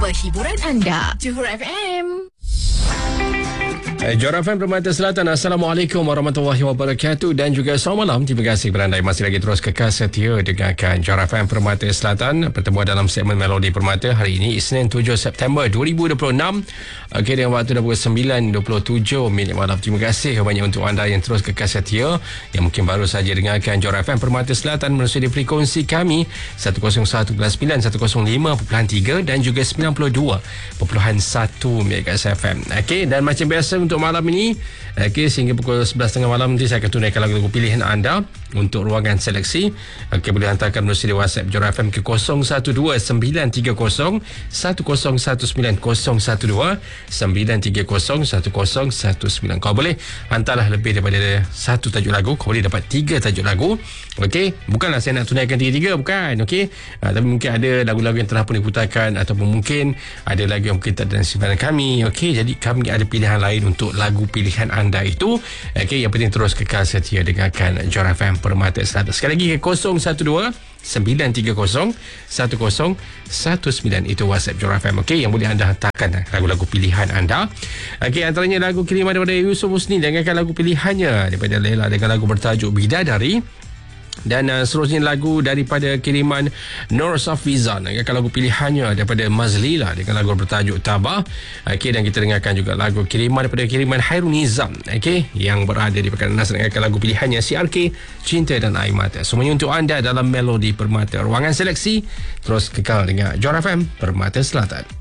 Sumber hiburan anda. Johor FM. Johor FM Permata Selatan. Assalamualaikum warahmatullahi wabarakatuh dan juga selamat malam. Terima kasih kerana anda masih lagi terus kekal setia dengarkan Johor FM Permata Selatan. Pertemuan dalam segmen Melodi Permata hari ini Isnin 7 September 2026. Okey, dengan waktu dah pukul 9.27 minit malam. Terima kasih banyak untuk anda yang terus kekal setia, yang mungkin baru saja dengarkan Johor FM Permata Selatan melalui di frekuensi kami 101.9, 105.3 dan juga 92.1 MHz FM. Okey, dan macam biasa untuk malam ini, sehingga pukul 11.30 malam nanti saya akan tunaikan lagu-lagu pilihan anda untuk ruangan seleksi. Boleh hantarkan melalui WhatsApp Johor FM ke 012-930-1019 012-930-1019. Kau boleh hantarlah lebih daripada satu tajuk lagu, kau boleh dapat 3 tajuk lagu. Okey, bukanlah saya nak tunaikan 3-3, bukan. Okey, tapi mungkin ada lagu-lagu yang telah pun diputarkan, ataupun mungkin ada lagu yang mungkin tak ada simpanan kami. Okey, jadi kami ada pilihan lain untuk lagu pilihan anda itu. Okey, yang penting terus kekal setia dengarkan Johor FM Permata Selatan. Sekali lagi ke 012-930-1019 itu WhatsApp Johor FM. Okey, yang boleh anda hantarkan lagu-lagu pilihan anda. Okey, antaranya lagu kiriman daripada Yusuf Husni, dengarkan lagu pilihannya daripada Lela dengan lagu bertajuk Bidadari. Dan seterusnya lagu daripada kiriman Nur Safizan, dengarkan lagu pilihannya daripada Mazlila dengan lagu bertajuk Tabah. Okey, dan kita dengarkan juga lagu kiriman daripada kiriman Hairul Nizam, okey, yang berada di Pekan Nas, dengarkan lagu pilihannya CRK Cinta dan Air Mata. Semuanya untuk anda dalam Melodi Permata, ruangan seleksi. Terus kekal dengan Johor FM Permata Selatan.